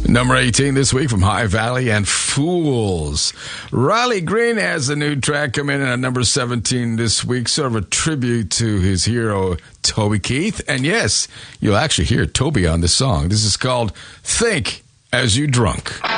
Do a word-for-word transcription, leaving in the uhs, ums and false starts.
Number eighteen this week from High Valley and Fools. Riley Green has a new track coming in at number seventeen this week, sort of a tribute to his hero, Toby Keith. And yes, you'll actually hear Toby on this song. This is called Think As You Drunk.